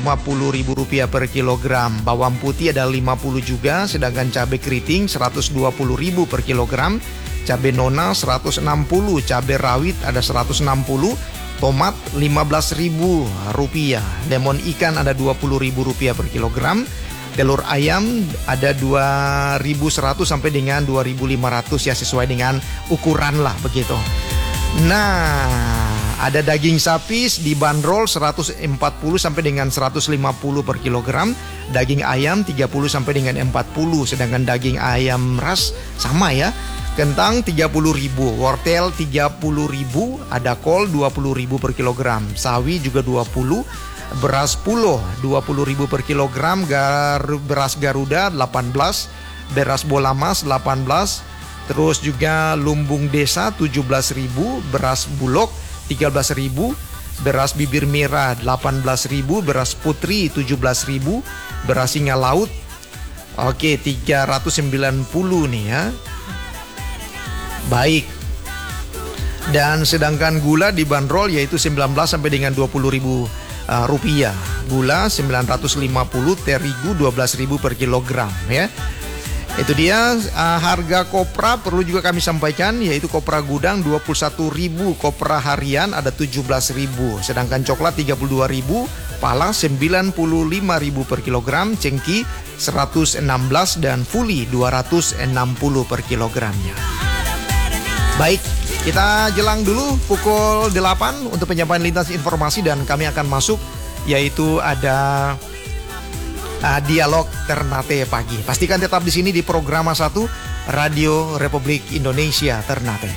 Rp50.000 per kilogram. Bawang putih ada 50 juga, sedangkan cabai keriting Rp120.000 per kilogram. Cabai nona Rp160, cabai rawit ada Rp160, tomat Rp15.000, lemon ikan ada Rp20.000 per kilogram. Telur ayam ada 2.100 sampai dengan 2.500 ya, sesuai dengan ukuran lah begitu. Nah, ada daging sapi dibanderol 140 sampai dengan 150 per kilogram. Daging ayam 30 sampai dengan 40, sedangkan daging ayam ras sama ya. Kentang 30.000, wortel 30.000, ada kol 20.000 per kilogram. Sawi juga 20. Beras pulo 20.000 per kilogram, beras Garuda 18, beras Bolamas 18, terus juga lumbung desa 17.000, beras Bulog 13.000, beras bibir merah 18.000, beras putri 17.000, beras singa laut 390 nih ya. Baik. Dan sedangkan gula dibanderol yaitu 19 sampai dengan 20.000 rupiah. Gula 950, terigu 12.000 per kilogram ya. Itu dia harga kopra perlu juga kami sampaikan, yaitu kopra gudang 21.000, kopra harian ada 17.000, sedangkan coklat 32.000, pala 95.000 per kilogram, cengki 116 dan fuli 260 per kilogramnya. Baik, kita jelang dulu pukul 8 untuk penyampaian lintas informasi dan kami akan masuk, yaitu ada dialog Ternate pagi. Pastikan tetap di sini di Programa 1 Radio Republik Indonesia Ternate.